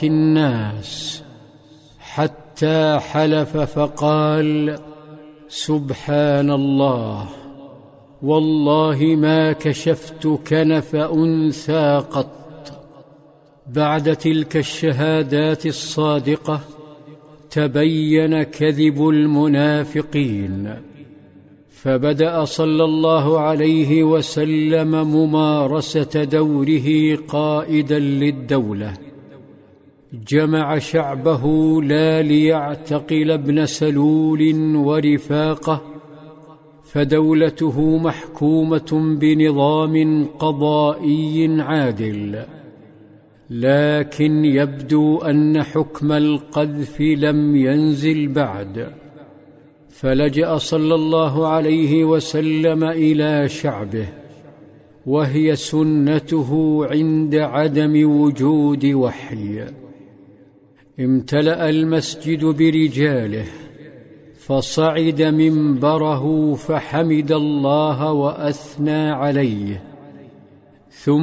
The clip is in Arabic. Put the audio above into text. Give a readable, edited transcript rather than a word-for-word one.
الناس حتى حلف فقال: سبحان الله، والله ما كشفت كنف أنثى قط. بعد تلك الشهادات الصادقة تبين كذب المنافقين، فبدأ صلى الله عليه وسلم ممارسة دوره قائدا للدولة. جمع شعبه لا ليعتقل ابن سلول ورفاقه، فدولته محكومة بنظام قضائي عادل، لكن يبدو أن حكم القذف لم ينزل بعد، فلجأ صلى الله عليه وسلم إلى شعبه، وهي سنته عند عدم وجود وحي. امتلأ المسجد برجاله، فصعد منبره فحمد الله وأثنى عليه، ثم